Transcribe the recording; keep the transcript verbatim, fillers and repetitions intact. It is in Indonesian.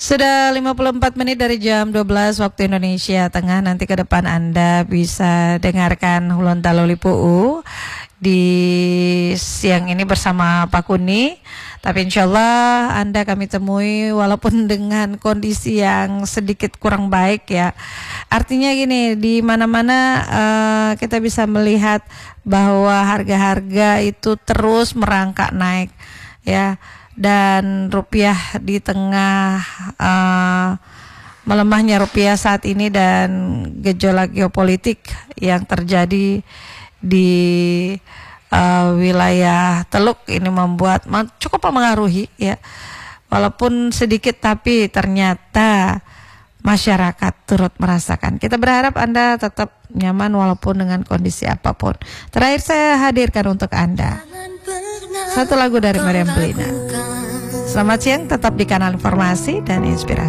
Sudah lima puluh empat menit dari jam dua belas waktu Indonesia Tengah. Nanti ke depan Anda bisa dengarkan Hulon Taloli Puu di siang ini bersama Pak Kuni. Tapi insya Allah Anda kami temui walaupun dengan kondisi yang sedikit kurang baik ya. Artinya gini, di mana-mana uh, kita bisa melihat bahwa harga-harga itu terus merangkak naik ya. Dan rupiah di tengah uh, melemahnya rupiah saat ini dan gejolak geopolitik yang terjadi di uh, wilayah Teluk ini membuat cukup mempengaruhi ya, walaupun sedikit tapi ternyata masyarakat turut merasakan. Kita berharap Anda tetap nyaman walaupun dengan kondisi apapun. Terakhir saya hadirkan untuk Anda satu lagu dari Meriam Belina. Selamat siang, tetap di kanal informasi dan inspirasi.